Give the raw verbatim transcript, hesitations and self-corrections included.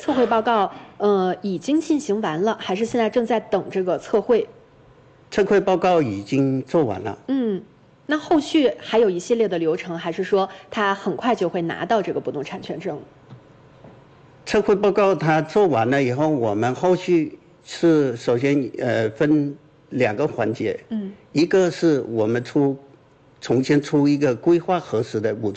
测绘报告呃已经进行完了，还是现在正在等这个测绘？ 测绘报告已经做完了。 嗯，那后续还有一系列的流程，还是说他很快就会拿到这个不动产权证？ 测绘报告他做完了以后，我们后续是首先呃分两个环节， 嗯， 一个是我们出重新出一个规划核实的补充。